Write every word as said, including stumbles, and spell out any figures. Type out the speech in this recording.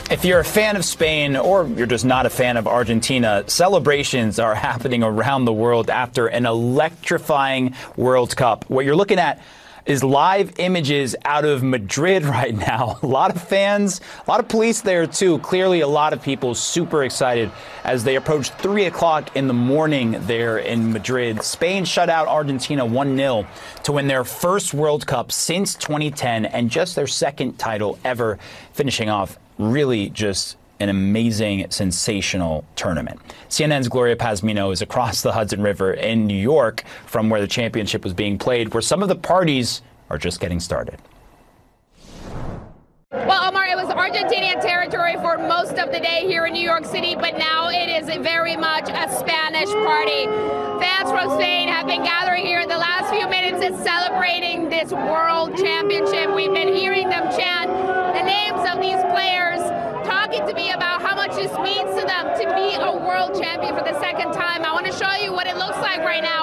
If you're a fan of Spain or you're just not a fan of Argentina, celebrations are happening around the world after an electrifying World Cup. What you're looking at is live images out of Madrid right now. A lot of fans, a lot of police there too. Clearly a lot of people super excited as they approach three o'clock in the morning there in Madrid. Spain shut out Argentina one nil to win their first World Cup since twenty ten and just their second title ever, finishing off really just an amazing, sensational tournament. C N N's Gloria Pazmino is across the Hudson River in New York from where the championship was being played, where some of the parties are just getting started. Well, Omar, it was Argentinian territory for most of the day here in New York City, but now it is very much a Spanish party. Fans from Spain have been gathering here in the last few minutes and celebrating this World Championship. We've been hearing them chant the names of these players, talking to me about how much this means to them to be a world champion for the second time. I want to show you what it looks like right now.